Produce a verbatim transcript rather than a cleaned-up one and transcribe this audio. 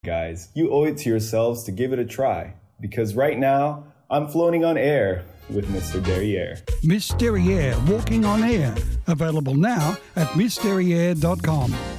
Guys, you owe it to yourselves to give it a try, because right now, I'm floating on air with Mister Derriere. Miss Derriere, Walking on Air. Available now at miss derriere dot com.